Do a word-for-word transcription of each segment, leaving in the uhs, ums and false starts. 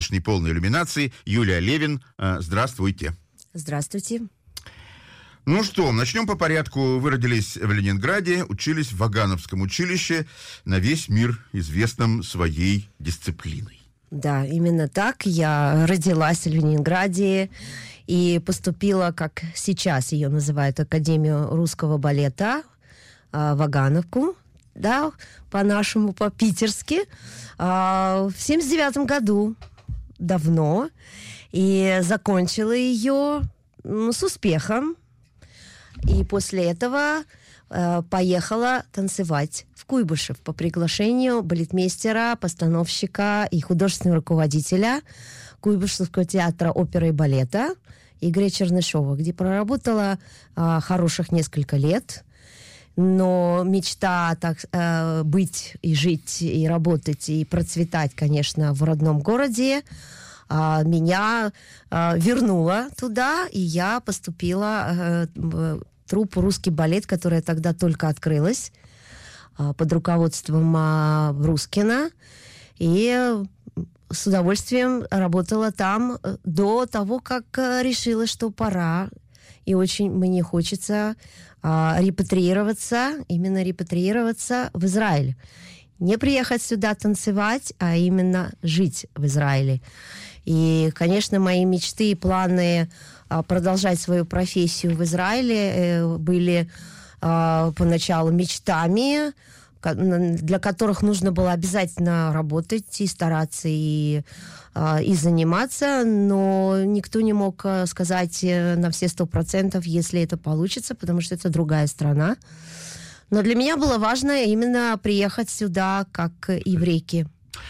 сегодняшней полной иллюминации. Юлия Левин, здравствуйте. Здравствуйте. Ну что, начнем по порядку. Вы родились в Ленинграде, учились в Вагановском училище, на весь мир известном своей дисциплиной. Да, именно так. Я родилась в Ленинграде и поступила, как сейчас ее называют, Академию русского балета, Вагановку, да, по-нашему, по-питерски, в семьдесят девятом году, давно, и закончила ее ну, с успехом. И после этого э, поехала танцевать в Куйбышев по приглашению балетмейстера, постановщика и художественного руководителя Куйбышевского театра оперы и балета Игоря Чернышова, где проработала э, хороших несколько лет. Но мечта так э, быть и жить, и работать, и процветать, конечно, в родном городе, э, меня э, вернула туда, и я поступила э, в труппу «Русский балет», которая тогда только открылась, э, под руководством э, Брускина, и с удовольствием работала там до того, как э, решила, что пора, и очень мне хочется э, репатриироваться, именно репатриироваться в Израиль. Не приехать сюда танцевать, а именно жить в Израиле. И, конечно, мои мечты и планы э, продолжать свою профессию в Израиле э, были э, поначалу мечтами, для которых нужно было обязательно работать и стараться, и, и заниматься, но никто не мог сказать на все сто процентов, если это получится, потому что это другая страна. Но для меня было важно именно приехать сюда как еврейки.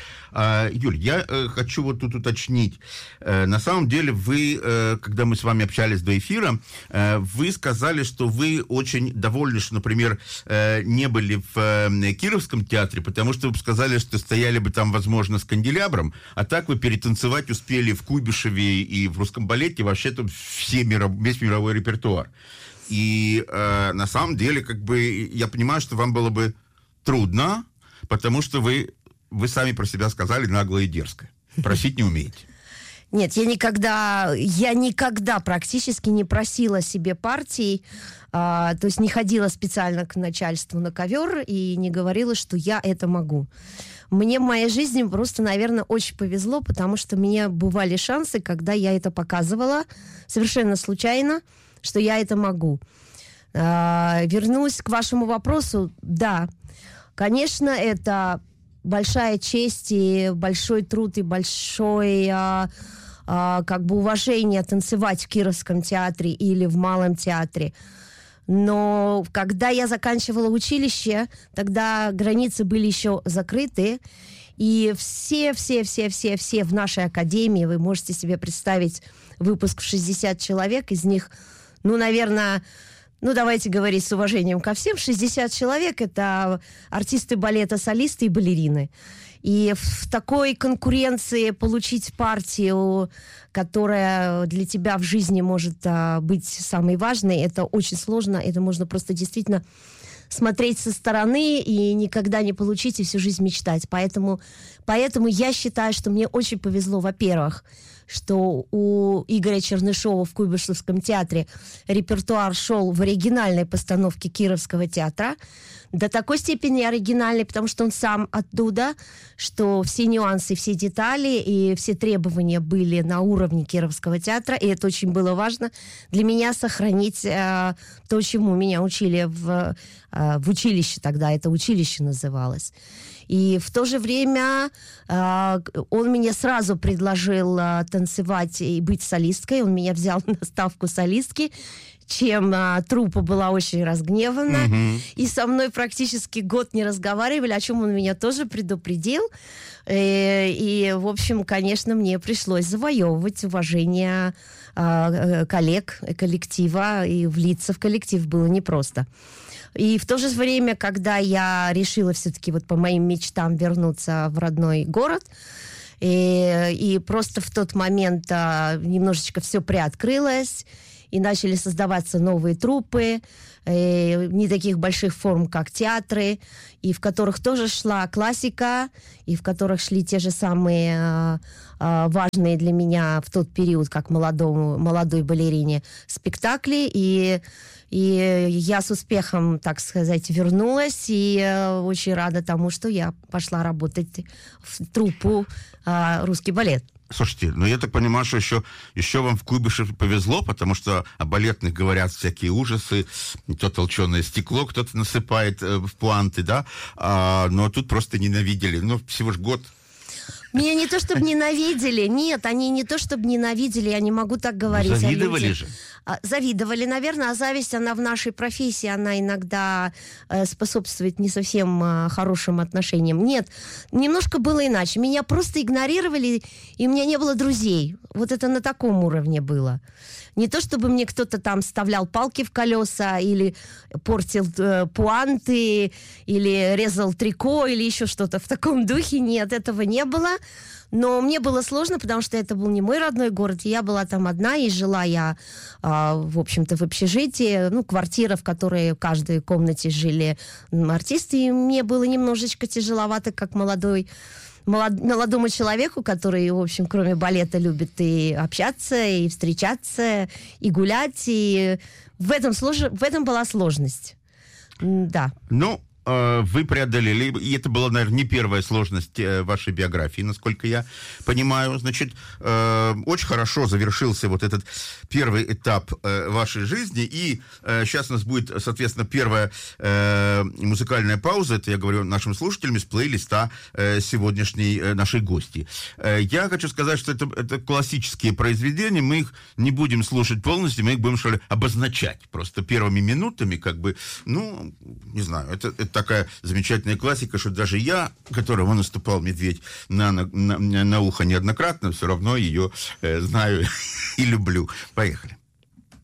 А, Юль, я э, хочу вот тут уточнить. Э, на самом деле вы, э, когда мы с вами общались до эфира, э, вы сказали, что вы очень довольны, что, например, э, не были в э, Кировском театре, потому что вы сказали, что стояли бы там, возможно, с канделябром, а так вы перетанцевать успели в Куйбышеве и в русском балете вообще-то все миров... весь мировой репертуар. И э, на самом деле, как бы, я понимаю, что вам было бы трудно, потому что вы Вы сами про себя сказали нагло и дерзко. Просить не умеете. Нет, я никогда, я никогда практически не просила себе партий, а, то есть не ходила специально к начальству на ковер и не говорила, что я это могу. Мне в моей жизни просто, наверное, очень повезло, потому что у меня бывали шансы, когда я это показывала совершенно случайно, что я это могу. А, вернусь к вашему вопросу. Да, конечно, это большая честь и большой труд и большое а, а, как бы уважение танцевать в Кировском театре или в Малом театре. Но когда я заканчивала училище, тогда границы были еще закрыты, и все-все-все-все-все в нашей академии, вы можете себе представить выпуск в шестьдесят человек, из них, ну, наверное... Ну, давайте говорить с уважением ко всем. шестьдесят человек – это артисты балета, солисты и балерины. И в такой конкуренции получить партию, которая для тебя в жизни может а, быть самой важной, это очень сложно. Это можно просто действительно смотреть со стороны и никогда не получить, и всю жизнь мечтать. Поэтому, поэтому я считаю, что мне очень повезло, во-первых, что у Игоря Чернышова в Куйбышевском театре репертуар шел в оригинальной постановке Кировского театра. До такой степени оригинальной, потому что он сам оттуда, что все нюансы, все детали и все требования были на уровне Кировского театра, и это очень было важно для меня сохранить э, то, чему меня учили в, э, в училище тогда, это училище называлось. И в то же время э, он мне сразу предложил э, танцевать и быть солисткой. Он меня взял на ставку солистки, чем а, труппа была очень разгневана. Mm-hmm. И со мной практически год не разговаривали, о чем он меня тоже предупредил. И, и в общем, конечно, мне пришлось завоевывать уважение а, коллег, коллектива, и влиться в коллектив было непросто. И в то же время, когда я решила все-таки вот по моим мечтам вернуться в родной город, и, и просто в тот момент а, немножечко все приоткрылось, и начали создаваться новые труппы, э, не таких больших форм, как театры, и в которых тоже шла классика, и в которых шли те же самые э, э, важные для меня в тот период, как молодому, молодой балерине, спектакли, и И я с успехом, так сказать, вернулась, и э, очень рада тому, что я пошла работать в труппу э, «Русский балет». Слушайте, ну я так понимаю, что еще, еще вам в Куйбышеве повезло, потому что о балетных говорят всякие ужасы, то толченое стекло кто-то насыпает э, в пуанты, да, а, но тут просто ненавидели, ну всего ж год. Меня не то, чтобы ненавидели, нет, они не то, чтобы ненавидели, я не могу так говорить. Завидовали же. Завидовали, наверное, а зависть, она в нашей профессии, она иногда э, способствует не совсем э, хорошим отношениям. Нет, немножко было иначе. Меня просто игнорировали, и у меня не было друзей. Вот это на таком уровне было. Не то, чтобы мне кто-то там вставлял палки в колеса, или портил э, пуанты, или резал трико, или еще что-то в таком духе. Нет, этого не было. Но мне было сложно, потому что это был не мой родной город, и я была там одна, и жила я, э, в общем-то, в общежитии, ну, квартира, в которой в каждой комнате жили артисты, и мне было немножечко тяжеловато, как молодой молод, молодому человеку, который, в общем, кроме балета любит и общаться, и встречаться, и гулять, и в этом, слож... в этом была сложность. Да. Ну, вы преодолели, и это была, наверное, не первая сложность вашей биографии, насколько я понимаю. Значит, очень хорошо завершился вот этот первый этап вашей жизни, и сейчас у нас будет, соответственно, первая музыкальная пауза, это я говорю нашим слушателям из плейлиста сегодняшней нашей гости. Я хочу сказать, что это, это классические произведения, мы их не будем слушать полностью, мы их будем, что ли, обозначать просто первыми минутами, как бы, ну, не знаю, это, это такая замечательная классика, что даже я, которому наступал медведь на, на, на, на ухо неоднократно, все равно ее э, знаю и люблю. Поехали.